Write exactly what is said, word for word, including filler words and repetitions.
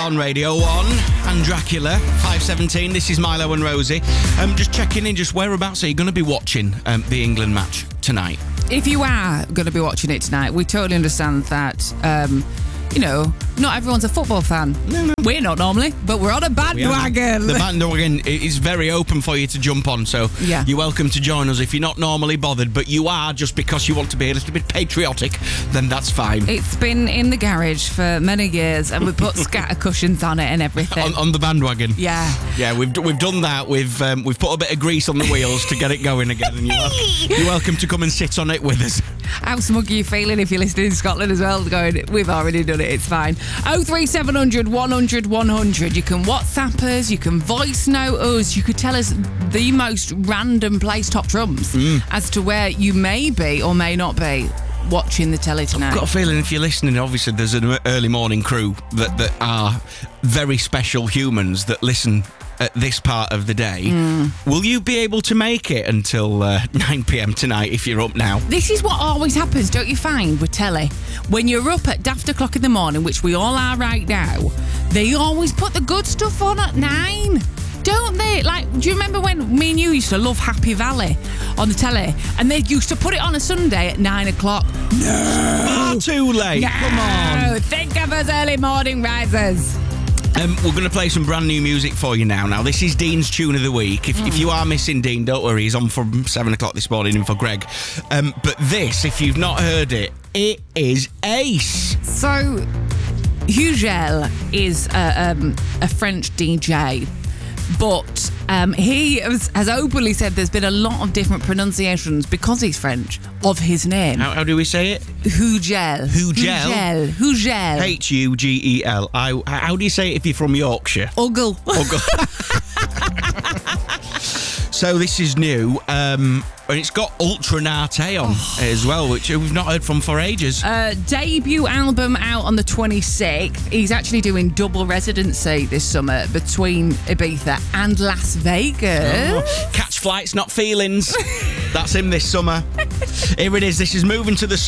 on Radio one and Dracula, five seventeen. This is Milo and Rosie. Um, just checking in, just whereabouts are you going to be watching um, the England match tonight? If you are going to be watching it tonight, we totally understand that, um, you know, not everyone's a football fan. No, no. We're not normally, but we're on a bandwagon. The bandwagon is very open for you to jump on, so yeah. You're welcome to join us if you're not normally bothered, but you are just because you want to be a little bit patriotic, then that's fine. It's been in the garage for many years, and we put scatter cushions on it and everything. On, on the bandwagon? Yeah. Yeah, we've we've done that. We've um, we've put a bit of grease on the wheels to get it going again, and you're, wel- you're welcome to come and sit on it with us. How smug are you feeling if you're listening in Scotland as well, going, we've already done it, it's fine. oh three seven hundred, one hundred, one hundred. You can WhatsApp us, you can voice note us, you could tell us the most random place top drums mm. as to where you may be or may not be watching the telly tonight. I've got a feeling if you're listening, obviously there's an early morning crew that, that are very special humans that listen at this part of the day. Mm. Will you be able to make it until uh, nine p.m. tonight if you're up now? This is what always happens, don't you find, with telly? When you're up at daft o'clock in the morning, which we all are right now, they always put the good stuff on at nine. Don't they? Like, do you remember when me and you used to love Happy Valley on the telly? And they used to put it on a Sunday at nine o'clock. No! Far too late. No. Come on. Think of us early morning risers. Um, we're going to play some brand new music for you now. Now, this is Dean's Tune of the Week. If, mm. if you are missing Dean, don't worry. He's on from seven o'clock this morning in for Greg. Um, but this, if you've not heard it, it is ace. So, Hugel is a, um, a French D J. But um, he has, has openly said there's been a lot of different pronunciations because he's French of his name. How, how do we say it? Hugel. Hugel. Hugel. Hugel. H U G E L. I, how do you say it if you're from Yorkshire? Uggle. Uggle. So this is new, um, and it's got Ultra Nate on oh. as well, which we've not heard from for ages. Uh, debut album out on the twenty-sixth. He's actually doing double residency this summer between Ibiza and Las Vegas. Oh. Catch flights, not feelings. That's him this summer. Here it is. This is Moving to the Sun.